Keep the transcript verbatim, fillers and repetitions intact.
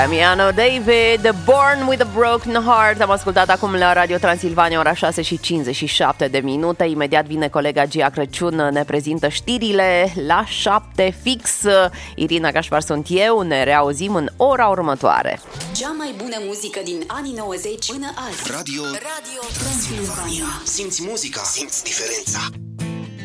Damiano David, Born with a Broken Heart. Am ascultat acum la Radio Transilvania, ora șase și cincizeci și șapte de minute. Imediat vine colega Gia Crăciun, ne prezintă știrile la șapte fix. Irina Gașpar sunt eu, ne reauzim în ora următoare. Cea mai bună muzică din anii nouăzeci până azi. Radio, Radio Transilvania. Simți muzica, simți diferența.